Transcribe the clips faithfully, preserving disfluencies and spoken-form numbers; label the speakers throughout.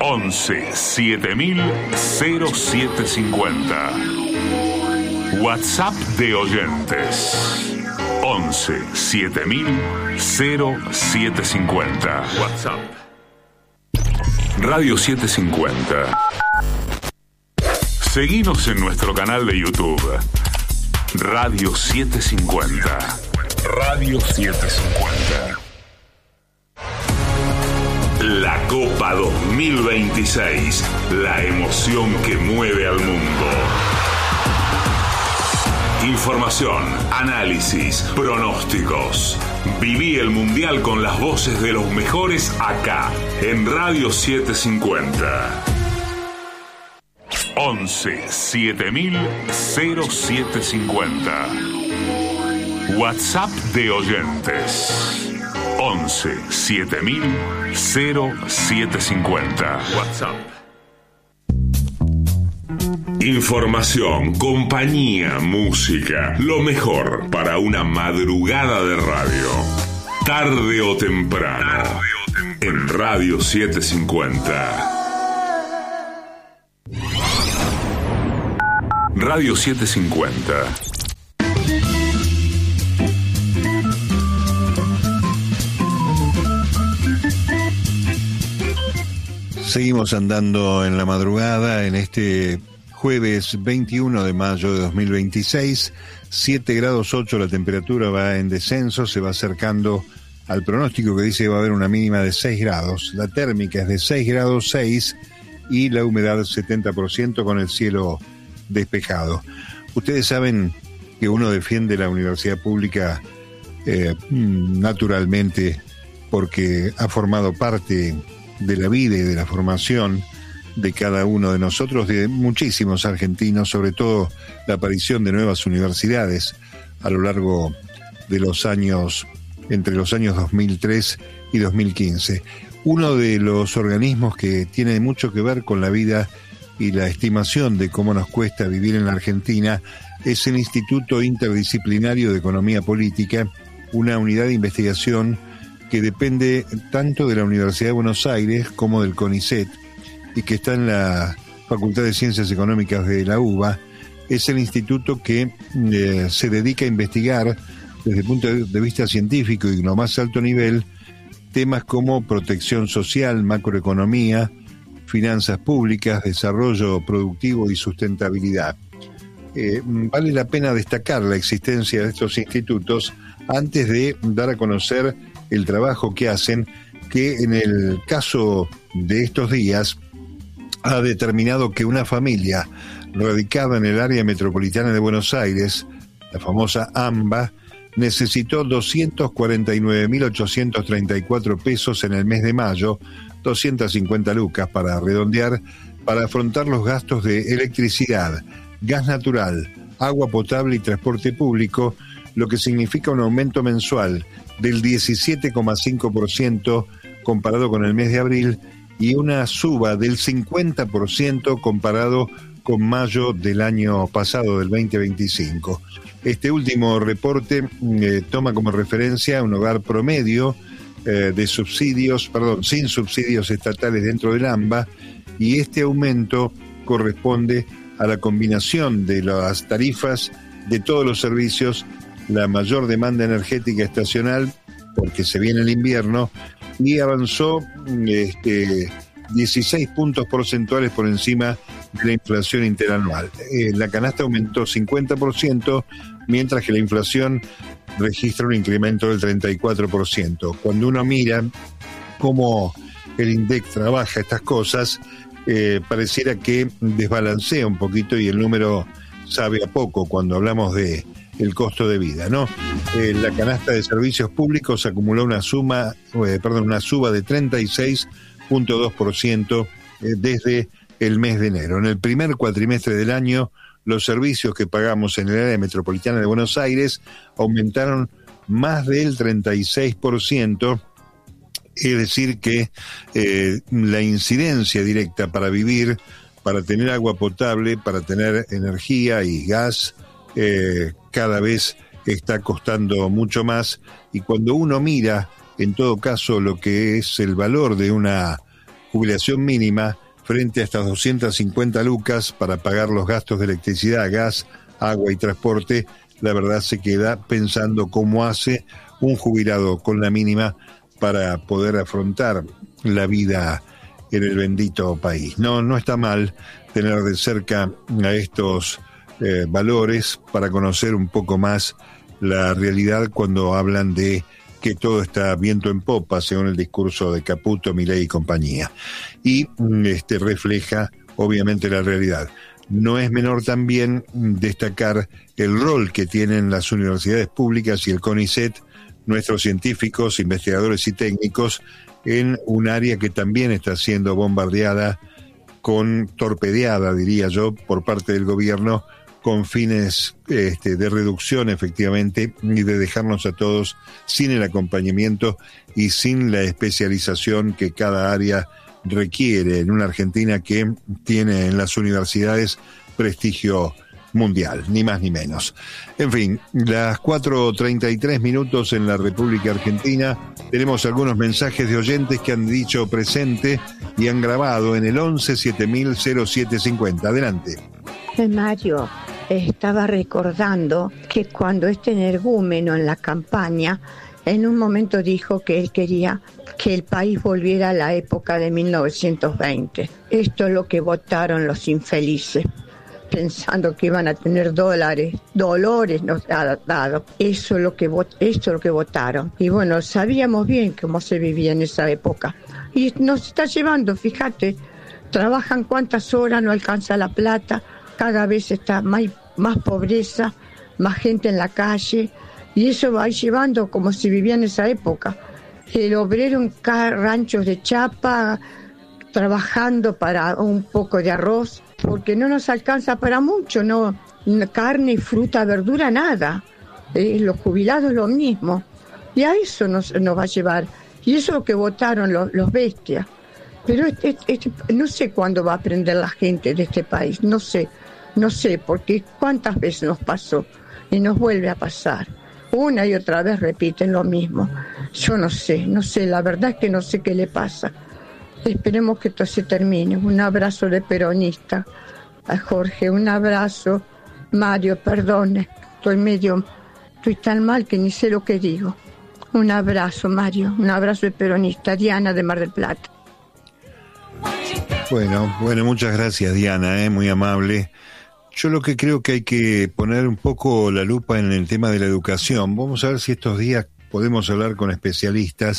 Speaker 1: once siete mil cero siete cincuenta. WhatsApp de oyentes once siete mil cero siete cincuenta. WhatsApp. Radio setecientos cincuenta. Seguinos en nuestro canal de YouTube. Radio setecientos cincuenta. Radio setecientos cincuenta. La Copa dos mil veintiséis. La emoción que mueve al mundo. Información, análisis, pronósticos. Viví el Mundial con las voces de los mejores acá, en Radio setecientos cincuenta. once siete mil cero siete cincuenta. WhatsApp de oyentes once siete mil cero siete cincuenta. WhatsApp. Información, compañía, música, lo mejor para una madrugada de radio. Tarde o temprano, Tarde o temprano. En Radio setecientos cincuenta. Radio setecientos cincuenta.
Speaker 2: Seguimos andando en la madrugada en este jueves veintiuno de mayo de dos mil veintiséis, siete grados ocho la temperatura, va en descenso, se va acercando al pronóstico que dice que va a haber una mínima de seis grados, la térmica es de seis grados seis y la humedad setenta por ciento con el cielo despejado. Ustedes saben que uno defiende la universidad pública eh, naturalmente porque ha formado parte de la vida y de la formación de cada uno de nosotros, de muchísimos argentinos, sobre todo la aparición de nuevas universidades a lo largo de los años, entre los años dos mil tres y dos mil quince. Uno de los organismos que tiene mucho que ver con la vida y la estimación de cómo nos cuesta vivir en la Argentina es el Instituto Interdisciplinario de Economía Política, una unidad de investigación que depende tanto de la Universidad de Buenos Aires como del CONICET y que está en la Facultad de Ciencias Económicas de la UBA. Es el instituto que eh, se dedica a investigar desde el punto de vista científico y lo más alto nivel temas como protección social, macroeconomía, finanzas públicas, desarrollo productivo y sustentabilidad. Eh, vale la pena destacar la existencia de estos institutos antes de dar a conocer el trabajo que hacen, que en el caso de estos días ha determinado que una familia radicada en el área metropolitana de Buenos Aires, la famosa AMBA, necesitó doscientos cuarenta y nueve mil ochocientos treinta y cuatro pesos en el mes de mayo, doscientas cincuenta lucas para redondear, para afrontar los gastos de electricidad, gas natural, agua potable y transporte público, lo que significa un aumento mensual del diecisiete coma cinco por ciento comparado con el mes de abril y una suba del cincuenta por ciento comparado con mayo del año pasado, del veinte veinticinco. Este último reporte eh, toma como referencia un hogar promedio eh, de subsidios, perdón, sin subsidios estatales dentro del AMBA, y este aumento corresponde a la combinación de las tarifas de todos los servicios, la mayor demanda energética estacional, porque se viene el invierno, y avanzó este, dieciséis puntos porcentuales por encima de la inflación interanual. Eh, la canasta aumentó cincuenta por ciento, mientras que la inflación registra un incremento del treinta y cuatro por ciento. Cuando uno mira cómo el INDEC trabaja estas cosas, eh, pareciera que desbalancea un poquito y el número sabe a poco cuando hablamos de el costo de vida, ¿no? Eh, la canasta de servicios públicos acumuló una suma, eh, perdón, una suba de treinta y seis punto dos por ciento eh, desde el mes de enero. En el primer cuatrimestre del año, los servicios que pagamos en el área metropolitana de Buenos Aires aumentaron más del treinta y seis por ciento, es decir que eh, la incidencia directa para vivir, para tener agua potable, para tener energía y gas, eh, cada vez está costando mucho más, y cuando uno mira, en todo caso, lo que es el valor de una jubilación mínima frente a estas doscientas cincuenta lucas para pagar los gastos de electricidad, gas, agua y transporte, la verdad se queda pensando cómo hace un jubilado con la mínima para poder afrontar la vida en el bendito país. No, no está mal tener de cerca a estos eh, valores para conocer un poco más la realidad cuando hablan de que todo está viento en popa, según el discurso de Caputo, Milei y compañía. Y este refleja, obviamente, la realidad. No es menor también destacar el rol que tienen las universidades públicas y el CONICET, nuestros científicos, investigadores y técnicos, en un área que también está siendo bombardeada, con torpedeada, diría yo, por parte del gobierno, con fines este, de reducción, efectivamente, y de dejarnos a todos sin el acompañamiento y sin la especialización que cada área requiere en una Argentina que tiene en las universidades prestigio mundial, ni más ni menos. En fin, las cuatro treinta y tres minutos en la República Argentina. Tenemos algunos mensajes de oyentes que han dicho presente y han grabado en el once siete mil cero siete cincuenta. Adelante.
Speaker 3: Mario, estaba recordando que cuando este energúmeno en la campaña, en un momento dijo que él quería que el país volviera a la época de mil novecientos veinte. Esto es lo que votaron los infelices, pensando que iban a tener dólares, dolores nos ha dado. Eso es lo que vot- esto es lo que votaron. Y bueno, sabíamos bien cómo se vivía en esa época. Y nos está llevando, fíjate, trabajan cuántas horas, no alcanza la plata, cada vez está más, más pobreza, más gente en la calle, y eso va llevando como si vivía en esa época. El obrero en ca- ranchos de chapa, trabajando para un poco de arroz, porque no nos alcanza para mucho, no carne, fruta, verdura, nada. Eh, los jubilados lo mismo. Y a eso nos, nos va a llevar. Y eso es lo que votaron los, los bestias. Pero este, este, no sé cuándo va a aprender la gente de este país, no sé, no sé, porque cuántas veces nos pasó y nos vuelve a pasar. Una y otra vez repiten lo mismo. Yo no sé, no sé, la verdad es que no sé qué le pasa. Esperemos que esto se termine. Un abrazo de peronista a Jorge, un abrazo. Mario, perdone, estoy medio, estoy tan mal que ni sé lo que digo. Un abrazo, Mario, un abrazo de peronista. Diana de Mar del Plata.
Speaker 2: Bueno, bueno, muchas gracias, Diana, ¿eh? Muy amable. Yo lo que creo que hay que poner un poco la lupa en el tema de la educación. Vamos a ver si estos días podemos hablar con especialistas,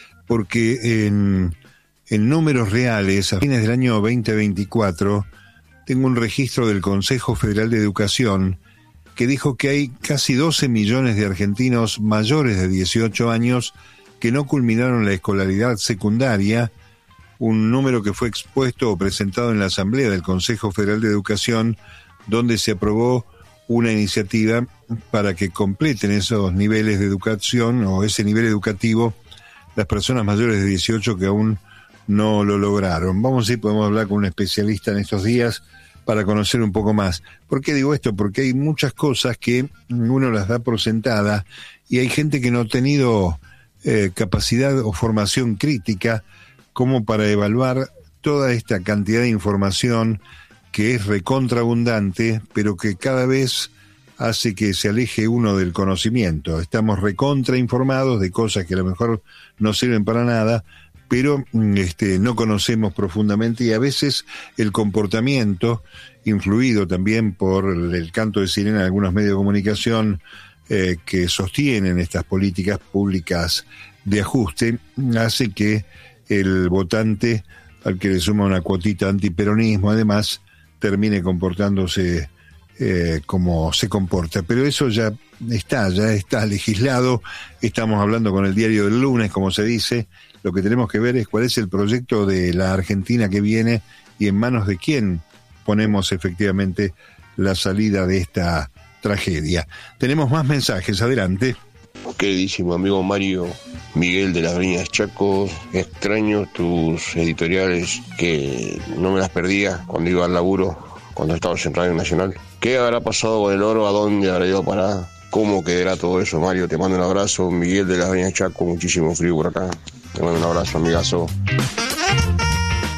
Speaker 2: porque en, en números reales, a fines del año veinte veinticuatro, tengo un registro del Consejo Federal de Educación que dijo que hay casi doce millones de argentinos mayores de dieciocho años que no culminaron la escolaridad secundaria, un número que fue expuesto o presentado en la Asamblea del Consejo Federal de Educación, donde se aprobó una iniciativa para que completen esos niveles de educación o ese nivel educativo las personas mayores de dieciocho que aún no lo lograron. Vamos a ver si podemos hablar con un especialista en estos días para conocer un poco más. ¿Por qué digo esto? Porque hay muchas cosas que uno las da por sentada y hay gente que no ha tenido eh, capacidad o formación crítica como para evaluar toda esta cantidad de información que es recontraabundante, pero que cada vez hace que se aleje uno del conocimiento. Estamos recontrainformados de cosas que a lo mejor no sirven para nada, pero este, no conocemos profundamente, y a veces el comportamiento, influido también por el canto de sirena de algunos medios de comunicación eh, que sostienen estas políticas públicas de ajuste, hace que el votante, al que le suma una cuotita antiperonismo, además, termine comportándose eh, como se comporta. Pero eso ya está, ya está legislado. Estamos hablando con el diario del lunes, como se dice. Lo que tenemos que ver es cuál es el proyecto de la Argentina que viene y en manos de quién ponemos efectivamente la salida de esta tragedia. Tenemos más mensajes, adelante.
Speaker 4: Queridísimo amigo Mario, Miguel de las Viñas Chaco, extraño tus editoriales que no me las perdía cuando iba al laburo, cuando estábamos en Radio Nacional. ¿Qué habrá pasado con el oro? ¿A dónde habrá ido a parar? ¿Cómo quedará todo eso, Mario? Te mando un abrazo, Miguel de las Viñas Chaco, muchísimo frío por acá. Te mando un abrazo, amigazo.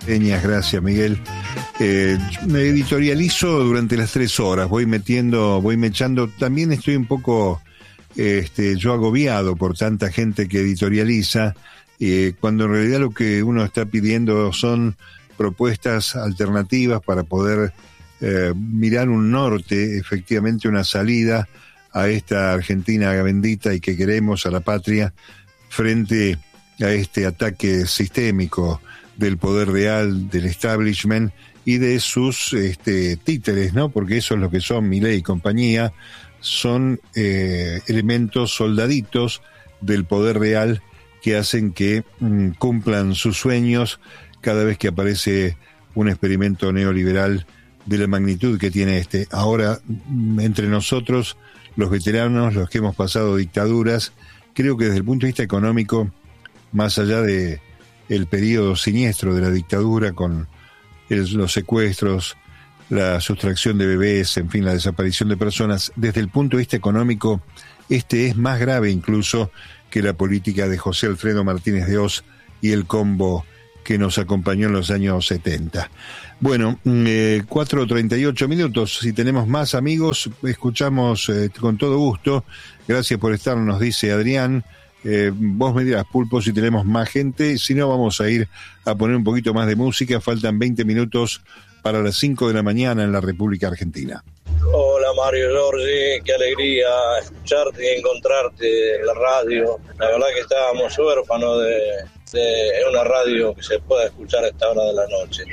Speaker 2: Señas, gracias Miguel. Eh, me editorializo durante las tres horas, voy metiendo, voy mechando, también estoy un poco este, yo agobiado por tanta gente que editorializa, eh, cuando en realidad lo que uno está pidiendo son propuestas alternativas para poder eh, mirar un norte, efectivamente una salida a esta Argentina bendita y que queremos, a la patria, frente a este ataque sistémico del poder real, del establishment y de sus este, títeres, ¿no? Porque eso es lo que son Milei y compañía, son eh, elementos soldaditos del poder real que hacen que mm, cumplan sus sueños cada vez que aparece un experimento neoliberal de la magnitud que tiene este. Ahora, entre nosotros, los veteranos, los que hemos pasado dictaduras, creo que desde el punto de vista económico, más allá de el periodo siniestro de la dictadura con el, los secuestros, la sustracción de bebés, en fin, la desaparición de personas, desde el punto de vista económico, este es más grave incluso que la política de José Alfredo Martínez de Oz y el combo que nos acompañó en los años setenta. Bueno, eh, cuatro treinta y ocho minutos, si tenemos más amigos, escuchamos eh, con todo gusto. Gracias por estar, nos dice Adrián. Eh, vos me dirás, Pulpo, si tenemos más gente, si no vamos a ir a poner un poquito más de música, faltan veinte minutos para las cinco de la mañana en la República Argentina.
Speaker 5: Hola Mario Giorgi, qué alegría escucharte y encontrarte en la radio. La verdad que estábamos huérfanos de, de una radio que se pueda escuchar a esta hora de la noche.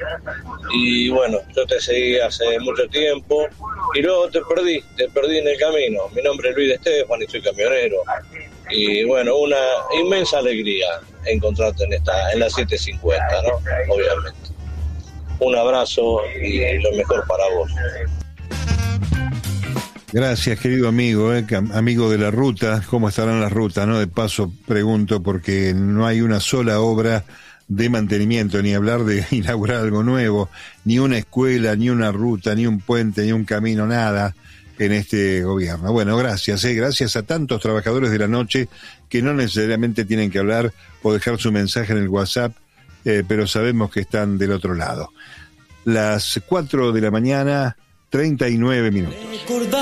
Speaker 5: Y bueno, yo te seguí hace mucho tiempo y luego te perdí, te perdí en el camino. Mi nombre es Luis Estefan y soy camionero. Y bueno, una inmensa alegría encontrarte en esta, en la siete cincuenta, ¿no? Obviamente. Un abrazo y lo mejor para vos.
Speaker 2: Gracias, querido amigo, eh, amigo de la ruta. ¿Cómo estarán las rutas, no? De paso pregunto, porque no hay una sola obra de mantenimiento, ni hablar de inaugurar algo nuevo, ni una escuela, ni una ruta, ni un puente, ni un camino, nada en este gobierno. Bueno, gracias, eh, gracias a tantos trabajadores de la noche que no necesariamente tienen que hablar o dejar su mensaje en el WhatsApp, eh, pero sabemos que están del otro lado. Las cuatro de la mañana, treinta y nueve minutos.